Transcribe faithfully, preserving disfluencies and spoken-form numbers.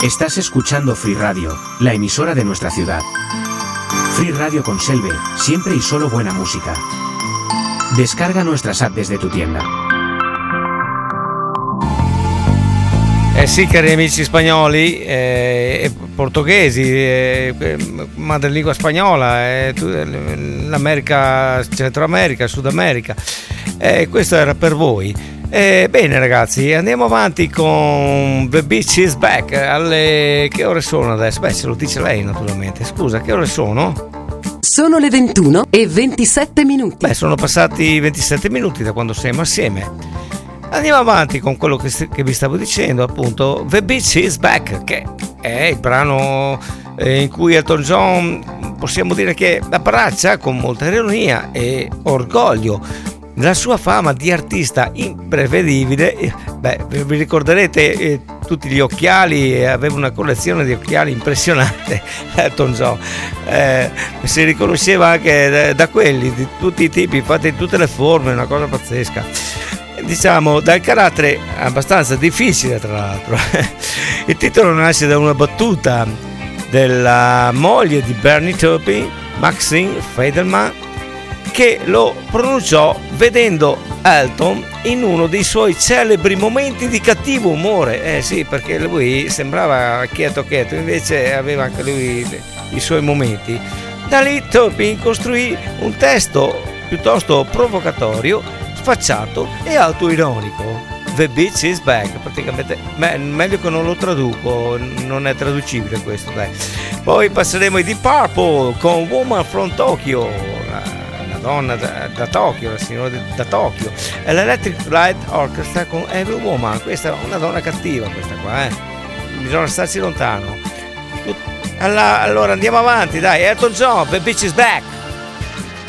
Estás escuchando Free Radio, la emisora de nuestra ciudad. Free Radio con Selve, siempre y solo buena música. Descarga nuestras apps desde tu tienda. Eh sì, cari amici spagnoli e eh, portoghesi, eh, madrelingua spagnola, eh, l'America, Centro America, Sud America, eh, questo era per voi. Eh, bene ragazzi, andiamo avanti con The Beach is Back. Alle... che ore sono adesso? Beh, se lo dice lei naturalmente. Scusa, che ore sono? Sono le ventuno e ventisette minuti. Beh, sono passati ventisette minuti da quando siamo assieme. Andiamo avanti con quello che, che vi stavo dicendo, appunto, The Beach is Back, che è il brano in cui Elton John, possiamo dire che abbraccia con molta ironia e orgoglio la sua fama di artista imprevedibile. Beh, vi ricorderete eh, tutti gli occhiali, eh, aveva una collezione di occhiali impressionante Elton John, eh, si riconosceva anche da, da quelli di tutti i tipi, fatti in tutte le forme, una cosa pazzesca, diciamo, dal carattere abbastanza difficile tra l'altro. Il titolo nasce da una battuta della moglie di Bernie Taupin, Maxine Feidelman, che lo pronunciò vedendo Elton in uno dei suoi celebri momenti di cattivo umore. Eh sì, perché lui sembrava quieto quieto, invece aveva anche lui i suoi momenti. Da lì Taupin costruì un testo piuttosto provocatorio, sfacciato e autoironico. The Beach is Back, praticamente, me, meglio che non lo traduco, non è traducibile questo, dai. Poi passeremo ai Deep Purple con Woman from Tokyo, la, la donna da, da Tokyo, la signora da Tokyo, e l'Electric Light Orchestra con Every Woman. Questa è una donna cattiva, questa qua, eh. Bisogna starci lontano. Allora andiamo avanti, dai. Elton John, The Beach is Back.